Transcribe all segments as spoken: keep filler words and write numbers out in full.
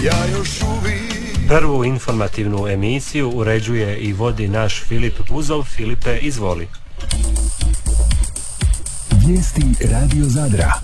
Ja još uvijek. Prvu informativnu emisiju uređuje i vodi naš Filip Buzov. Filipe, izvoli. Vijesti Radio Zadra.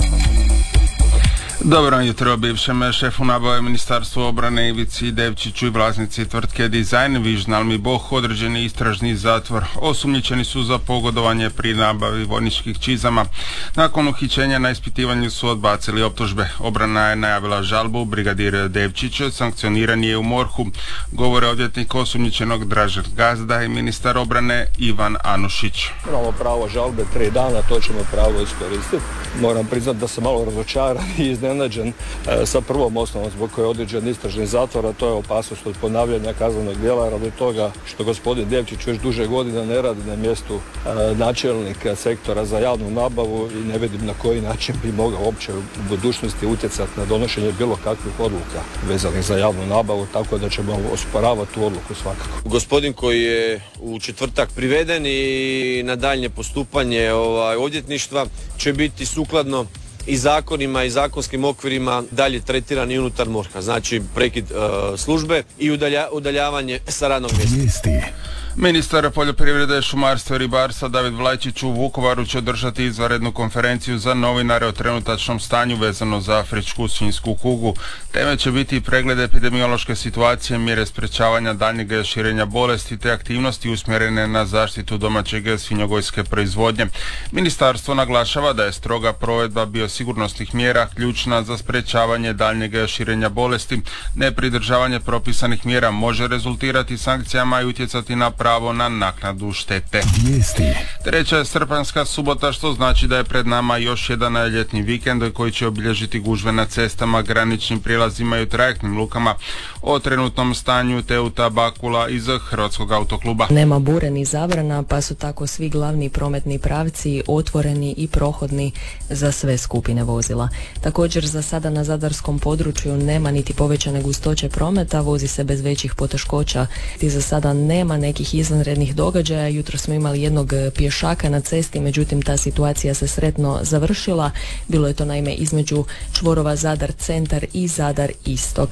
Dobro jutro bivšem šefu nabave Ministarstva obrane Ivici Devčiću i vlasnici tvrtke Design Vision Almi Boh određen je istražni zatvor. Osumnjičeni su za pogodovanje pri nabavi vojničkih čizama. Nakon uhićenja na ispitivanju su odbacili optužbe. Obrana je najavila žalbu. Brigadir Devčić sankcioniran je u MORH-u. Govore odvjetnik osumnjičenog Dražen Gazda i ministar obrane Ivan Anušić. Imamo pravo žalbe tri dana, to ćemo pravo iskoristiti. Moram priznati da sam malo razočaran i iznenađen e, sa prvom osnovom zbog koje je određen istražni zatvor, a to je opasnost od ponavljanja kaznenog djela radi toga što gospodin Devčić već duže godina ne radi na mjestu e, načelnika sektora za javnu nabavu i ne vidim na koji način bi mogao uopće u budućnosti utjecati na donošenje bilo kakvih odluka vezanih za javnu nabavu, tako da ćemo osporavati tu odluku svakako. Gospodin koji je u četvrtak priveden i na daljnje postupanje ovaj, odvjetništva će biti sukladno i zakonima i zakonskim okvirima dalje tretiran i unutar MORH-a. Znači prekid uh, službe i udalja, udaljavanje sa radnog mjesta. Ministar poljoprivrede, šumarstva i ribarstva David Vlajčić u Vukovaru će održati izvanrednu konferenciju za novinare o trenutačnom stanju vezano za afričku svinjsku kugu. Teme će biti pregled epidemiološke situacije, mjere sprečavanja daljnjeg širenja bolesti te aktivnosti usmjerene na zaštitu domaćeg svinjogojske proizvodnje. Ministarstvo naglašava da je stroga provedba biosigurnosnih mjera ključna za sprečavanje daljnjeg širenja bolesti. Nepridržavanje propisanih mjera može rezultirati sankcijama i utjecati na pravo na naknadu štete. Vijesti. Treća je srpanjska subota, što znači da je pred nama još jedan ljetni vikend koji će obilježiti gužve na cestama, graničnim prijelazima i u trajektnim lukama. O trenutnom stanju Teuta Bakula iz Hrvatskog autokluba. Nema bure ni zabrana, pa su tako svi glavni prometni pravci otvoreni i prohodni za sve skupine vozila. Također za sada na zadarskom području nema niti povećane gustoće prometa, vozi se bez većih poteškoća i za sada nema nekih izvanrednih događaja. Jutro smo imali jednog pješaka na cesti, međutim ta situacija se sretno završila. Bilo je to naime između čvorova Zadar centar i Zadar istok.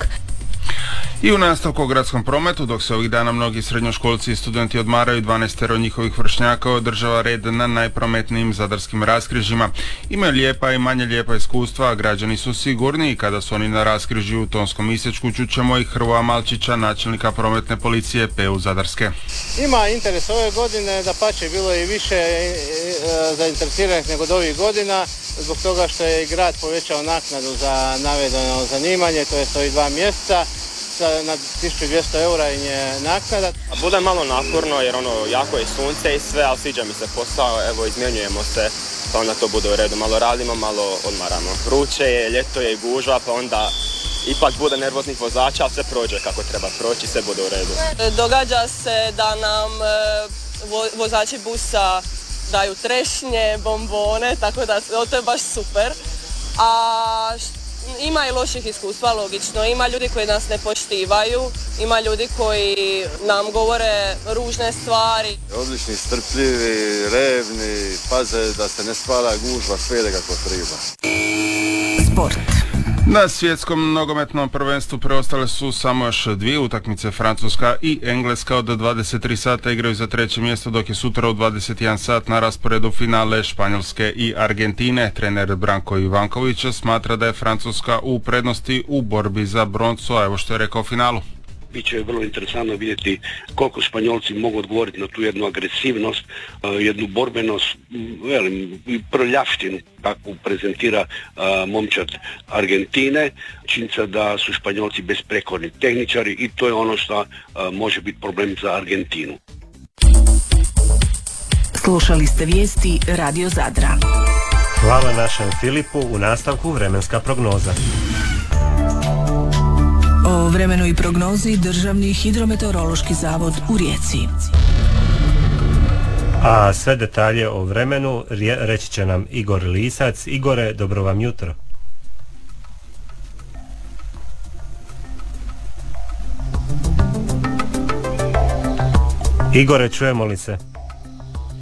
I u nastavku o gradskom prometu, dok se ovih dana mnogi srednjoškolci i studenti odmaraju, dvanaestero njihovih vršnjaka održava red na najprometnijim zadarskim raskrižjima. Imaju lijepa i manje lijepa iskustva, a građani su sigurni i kada su oni na raskrižju u Tonskom isječku. Čućemo i Hrvoja Malčića, načelnika prometne policije P U Zadarske. Ima interes ove godine, da pače bilo je i više e, e, zainteresiranih nego od ovih godina, zbog toga što je grad povećao naknadu za navedeno zanimanje, to je ovih dva mjeseca. Na tisuću dvjesto eura im je naknada. Bude malo naporno jer ono jako je sunce i sve, ali sviđa mi se posao, evo izmjenjujemo se, pa onda to bude u redu. Malo radimo, malo odmaramo. Vruće je, ljeto je i gužva, pa onda ipak bude nervoznih vozača, ali sve prođe kako treba proći, sve bude u redu. Događa se da nam vo, vozači busa daju trešnje, bombone, tako da to je baš super. A ima i loših iskustva, logično. Ima ljudi koji nas ne poštivaju, ima ljudi koji nam govore ružne stvari. Odlični, strpljivi, revni, paze da se ne stvara gužva, sve ide kako treba. Sport. Na svjetskom nogometnom prvenstvu preostale su samo još dvije utakmice. Francuska i Engleska od dvadeset tri sata igraju za treće mjesto, dok je sutra u dvadeset jedan sat na rasporedu finale Španjolske i Argentine. Trener Branko Ivanković smatra da je Francuska u prednosti u borbi za broncu, a evo što je rekao o finalu. Biće vrlo interesantno vidjeti koliko Španjolci mogu odgovoriti na tu jednu agresivnost, jednu borbenost, velim, prljavštinu kakvu prezentira uh, momčad Argentine. Činjenica da su Španjolci besprekorni tehničari i to je ono što uh, može biti problem za Argentinu. Slušali ste vijesti Radio Zadra. Hvala našem Filipu. U nastavku vremenska prognoza. O vremenu i prognozi Državni hidrometeorološki zavod u Rijeci. A sve detalje o vremenu reći će nam Igor Lisac. Igore, dobro vam jutro. Igore, čujemo li se?